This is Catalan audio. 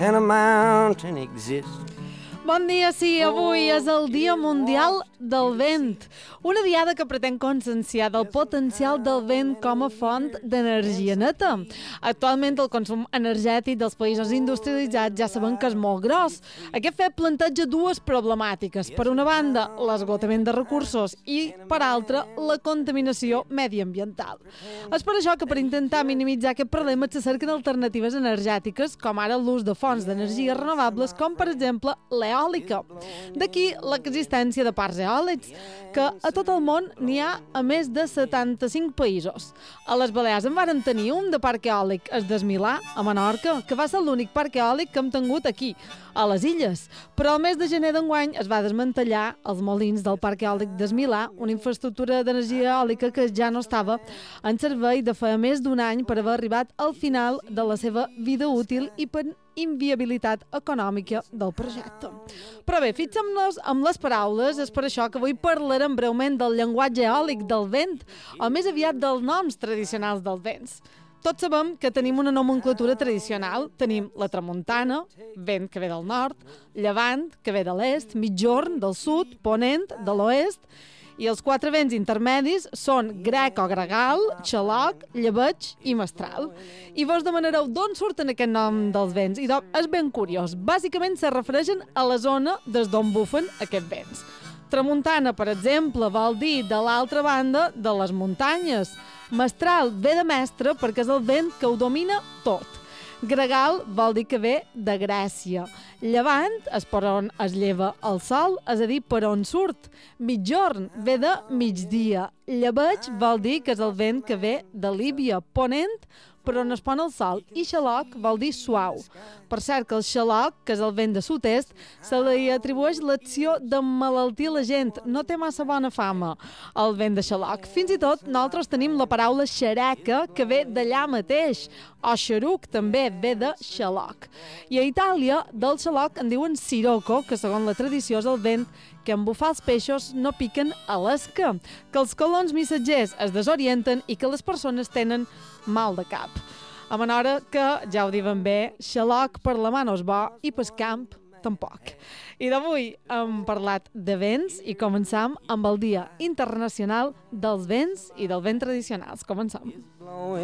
can a mountain exist? Bon dia, sí, avui és el Dia Mundial del Vent, una diada que pretén conscienciar del potencial del vent com a font d'energia neta. Actualment el consum energètic dels països industrialitzats ja sabem que és molt gros. Aquest fet planteja dues problemàtiques. Per una banda, l'esgotament de recursos i, per altra, la contaminació mediambiental. És per això que per intentar minimitzar aquest problema se cerquen alternatives energètiques, com ara l'ús de fonts d'energia renovables, com per exemple l'eòlica. D'aquí l'existència de parcs eòlics, que a tot el món n'hi ha a més de 75 països. A les Balears en varen tenir un de parc eòlic, el d'Esmilà, a Menorca, que va ser l'únic parc eòlic que hem tingut aquí, a les illes. Però al mes de gener d'enguany es va desmantellar els molins del parc eòlic d'Esmilà, una infraestructura d'energia eòlica que ja no estava en servei de fa més d'un any per haver arribat al final de la seva vida útil i per inviabilitat econòmica del projecte. Però bé, fixem-nos amb les paraules, és per això que avui parlarem breument del llenguatge eòlic del vent, o més aviat dels noms tradicionals dels vents. Tots sabem que tenim una nomenclatura tradicional. Tenim la tramuntana, vent que ve del nord, llevant, que ve de l'est, migjorn, del sud, ponent, de l'oest, i els quatre vents intermedis són grec o gregal, xaloc, llebeig i mestral. I vos demanareu d'on surten aquest nom dels vents. I és ben curiós. Bàsicament se refereixen a la zona des d'on bufen aquests vents. Tramuntana, per exemple, vol dir de l'altra banda de les muntanyes. Mestral ve de mestre perquè és el vent que ho domina tot. Gregal vol dir que ve de Grècia. Llevant és per on es lleva el sol, és a dir, per on surt. Migjorn ve de migdia. Llebeig vol dir que és el vent que ve de Líbia. Ponent, per on es pon el sol. I xaloc vol dir suau. Per cert que el xaloc, que és el vent de sud-est, se li atribueix l'acció d'emmalaltir la gent. No té massa bona fama, el vent de xaloc. Fins i tot nosaltres tenim la paraula xereca, que ve d'allà mateix. O xeruc també ve de xaloc. I a Itàlia, del xaloc en diuen sirocco, que segons la tradició és el vent que en bufar els peixos no piquen a l'esca, que els colons missatgers es desorienten i que les persones tenen mal de cap. A Menorca, que ja ho diuen bé, xaloc per la mà no és bo i pel camp tampoc. I d'avui hem parlat de vents i començam amb el Dia Internacional dels Vents i del Vent Tradicionals. Començam.